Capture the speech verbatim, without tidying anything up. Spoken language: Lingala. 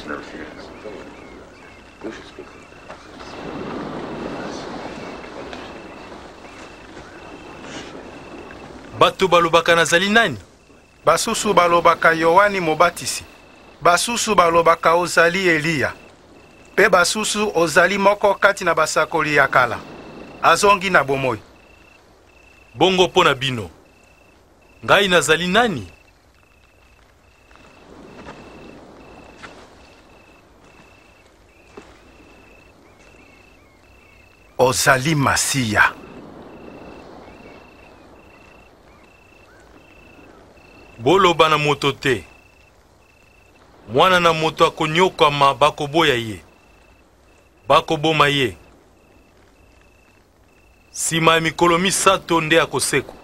Bato balobaka nazali nani? Basusu balobaka Yohani Mobatisi. Basusu balobaka ozali Eliya. Pe basusu ozali moko kati na basakoli ya kala. Azongi na bomoi. Bongo pona bino. Ngai nazali nani? Ozali Masiya. Boloba na moto te. Mwana na moto akonyokama bakoboya ye. Bakoboma ye. Sima ya mikolo misato nde akoseko.